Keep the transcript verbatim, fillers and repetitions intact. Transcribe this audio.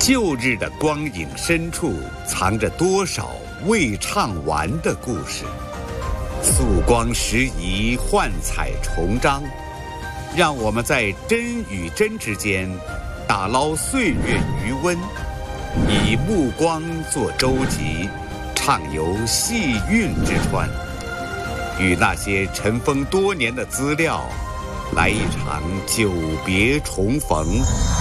旧日的光影深处，藏着多少未唱完的故事。素光时移，幻彩重张，让我们在真与真之间打捞岁月余温，以目光作舟楫，畅游细韵之川，与那些尘封多年的资料来一场久别重逢。